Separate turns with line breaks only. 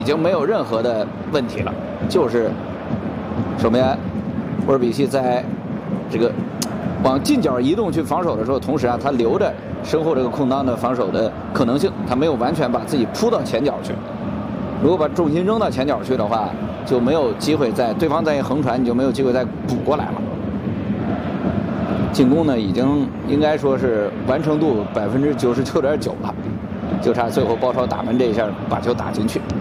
已经没有任何的问题了，就是首先沃尔比希在这个往近角移动去防守的时候，同时啊，他留着身后这个空当的防守的可能性，他没有完全把自己扑到前角去。如果把重心扔到前角去的话，就没有机会在对方再一横传，你就没有机会再补过来了。进攻呢，已经应该说是完成度99.9%了，就差最后包抄打门这一下把球打进去。